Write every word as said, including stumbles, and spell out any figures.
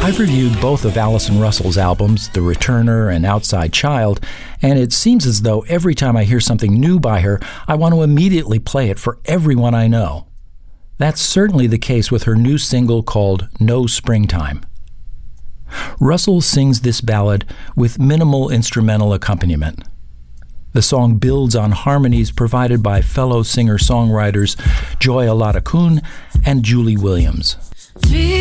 I've reviewed both of Allison Russell's albums, The Returner and Outside Child, and it seems as though every time I hear something new by her, I want to immediately play it for everyone I know. That's certainly the case with her new single called No Springtime. Russell sings this ballad with minimal instrumental accompaniment. The song builds on harmonies provided by fellow singer-songwriters Joy Aladakun and Julie Williams.